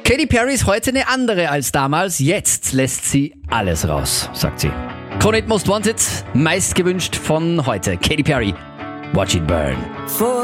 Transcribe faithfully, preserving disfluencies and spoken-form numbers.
Katy Perry ist heute eine andere als damals. Jetzt lässt sie alles raus, sagt sie. Krone Hit Most Wanted, meist gewünscht von heute. Katy Perry, Watch It Burn.